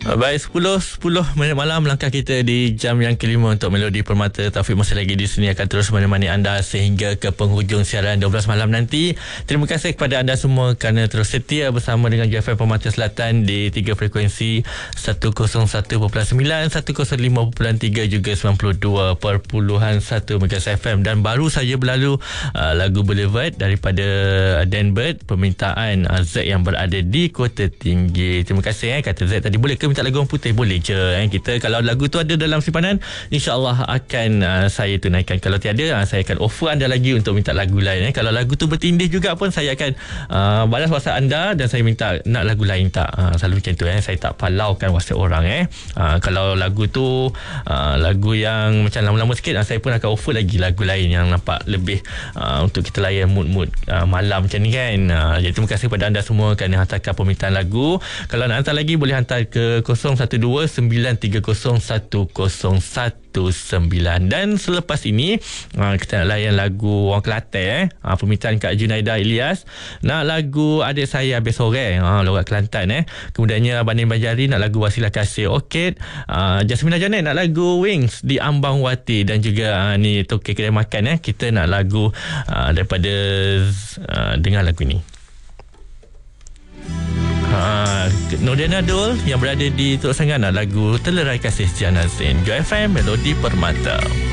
Baik, 10 minit malam langkah kita di jam yang kelima untuk Melodi Permata. Taufik masih lagi di sini akan terus menemani anda sehingga ke penghujung siaran 12 malam nanti. Terima kasih kepada anda semua kerana terus setia bersama dengan JFM Permata Selatan di 3 frekuensi 101.9, 105.3 juga 92.1 MHz FM. Dan baru saja berlalu lagu Boulevard daripada Dan Bird, permintaan Z yang berada di Kota Tinggi. Terima kasih kata Z tadi. Boleh ke minta lagu orang putih? Boleh je kita. Kalau lagu tu ada dalam simpanan, InsyaAllah akan saya tunaikan. Kalau tiada, saya akan offer anda lagi untuk minta lagu lain. Kalau lagu tu bertindih juga pun, saya akan balas WhatsApp anda dan saya minta nak lagu lain tak. Selalu macam tu. Saya tak palaukan WhatsApp orang. Kalau lagu tu lagu yang macam lama-lama sikit, saya pun akan offer lagi lagu lain yang nampak lebih untuk kita layan mood malam macam ni kan. Jadi terima kasih kepada anda semua kerana hantarkan permintaan lagu. Kalau nak hantar lagi, boleh hantar ke 012-930-10119. Dan selepas ini kita nak layan lagu orang Kelantan. Permintaan Kak Junaida Ilyas nak lagu Adik Saya Habis Sore, logat Kelantan. Kemudiannya Banin Banjari nak lagu Wasilah Kasih Orchid. Jasmina Janet nak lagu Wings di Ambang Wati. Dan juga ni Tokek Kedai Makan. Kita nak lagu daripada dengar lagu ni. Nordin Adul yang berada di Teluk Sangat nak lagu Telerai Kasih Jana Zain. JFM Melodi Permata.